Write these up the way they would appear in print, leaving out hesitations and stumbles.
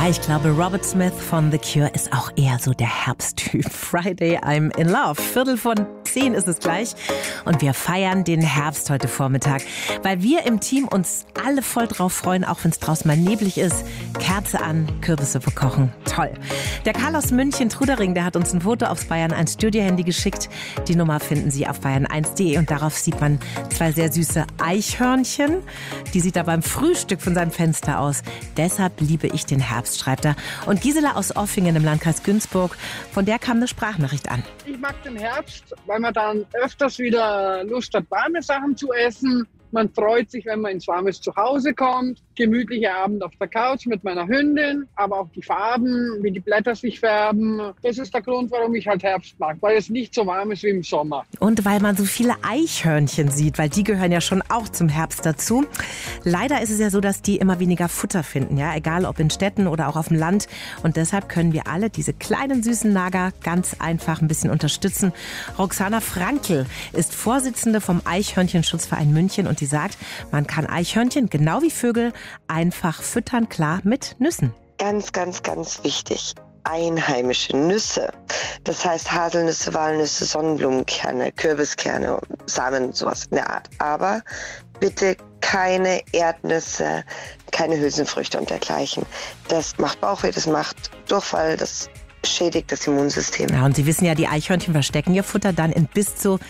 ich glaube, Robert Smith von The Cure ist auch eher so der Herbsttyp. Friday, I'm in love. 9:45 ist es gleich. Und wir feiern den Herbst heute Vormittag, weil wir im Team uns alle voll drauf freuen, auch wenn es draußen mal neblig ist. Kerze an, Kürbissuppe kochen. Toll. Der Karl aus München, Trudering, der hat uns ein Foto aufs Bayern 1 Studio-Handy geschickt. Die Nummer finden Sie auf bayern1.de und darauf sieht man zwei sehr süße Eichhörnchen. Die sieht er beim Frühstück von seinem Fenster aus. Deshalb liebe ich den Herbst, schreibt er. Und Gisela aus Offingen im Landkreis Günzburg, von der kam eine Sprachnachricht an. Ich mag den Herbst, weil man dann öfters wieder Lust hat, warme Sachen zu essen. Man freut sich, wenn man ins warmes Zuhause kommt. Gemütlicher Abend auf der Couch mit meiner Hündin. Aber auch die Farben, wie die Blätter sich färben. Das ist der Grund, warum ich halt Herbst mag. Weil es nicht so warm ist wie im Sommer. Und weil man so viele Eichhörnchen sieht, weil die gehören ja schon auch zum Herbst dazu. Leider ist es ja so, dass die immer weniger Futter finden, ja, egal ob in Städten oder auch auf dem Land. Und deshalb können wir alle diese kleinen süßen Nager ganz einfach ein bisschen unterstützen. Roxana Frankl ist Vorsitzende vom Eichhörnchenschutzverein München und die sagt, man kann Eichhörnchen, genau wie Vögel, einfach füttern, klar, mit Nüssen. Ganz, ganz, ganz wichtig. Einheimische Nüsse. Das heißt Haselnüsse, Walnüsse, Sonnenblumenkerne, Kürbiskerne, Samen, sowas in der Art. Aber bitte keine Erdnüsse, keine Hülsenfrüchte und dergleichen. Das macht Bauchweh, das macht Durchfall, das schädigt das Immunsystem. Ja, und Sie wissen ja, die Eichhörnchen verstecken ihr Futter dann in bis zu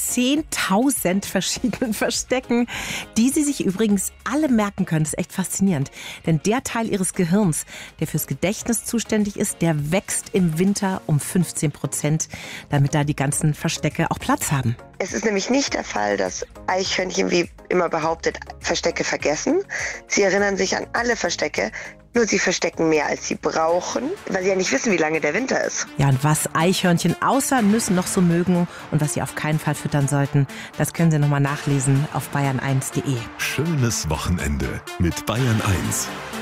10.000 verschiedenen Verstecken, die sie sich übrigens alle merken können. Das ist echt faszinierend. Denn der Teil ihres Gehirns, der fürs Gedächtnis zuständig ist, der wächst im Winter um 15%, damit da die ganzen Verstecke auch Platz haben. Es ist nämlich nicht der Fall, dass Eichhörnchen, wie immer behauptet, Verstecke vergessen. Sie erinnern sich an alle Verstecke, nur sie verstecken mehr, als sie brauchen, weil sie ja nicht wissen, wie lange der Winter ist. Ja, und was Eichhörnchen außer Nüssen noch so mögen und was sie auf keinen Fall füttern sollten, das können Sie nochmal nachlesen auf bayern1.de. Schönes Wochenende mit Bayern 1.